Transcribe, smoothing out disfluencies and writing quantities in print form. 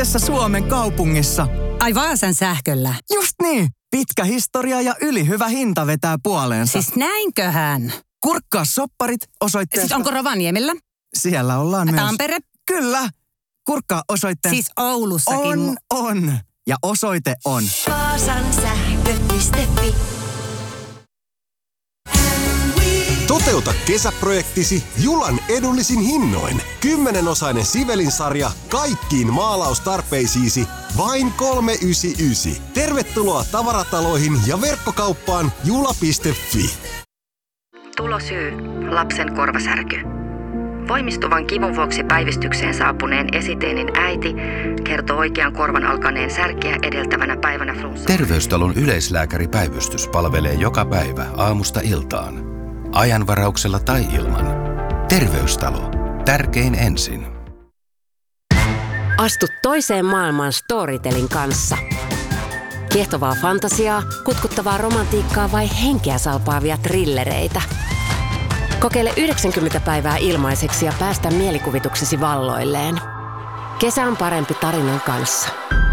Suomen kaupungissa. Ai Vaasan sähköllä. Just niin. Pitkä historia ja ylihyvä hinta vetää puoleensa. Siis näinköhän? Kurkkaa sopparit osoitteesta. Siis onko Rovaniemellä? Siellä ollaan myös. Tampere? Kyllä. Kurkkaa osoitteesta. Siis Oulussakin. On. Ja osoite on. Vaasan sähkö.fi. Toteuta kesäprojektisi Julan edullisin hinnoin. 10-osainen Sivelin-sarja kaikkiin maalaustarpeisiisi vain 399. Tervetuloa tavarataloihin ja verkkokauppaan jula.fi. Tulosyy, lapsen korvasärky. Voimistuvan kivun vuoksi päivystykseen saapuneen esiteinin äiti kertoo oikean korvan alkaneen särkeä edeltävänä päivänä flunssa. Terveystalon yleislääkäripäivystys palvelee joka päivä aamusta iltaan. Ajanvarauksella tai ilman. Terveystalo. Tärkein ensin. Astu toiseen maailmaan Storytelin kanssa. Kiehtovaa fantasiaa, kutkuttavaa romantiikkaa vai henkeä salpaavia trillereitä. Kokeile 90 päivää ilmaiseksi ja päästä mielikuvituksesi valloilleen. Kesä on parempi tarinan kanssa.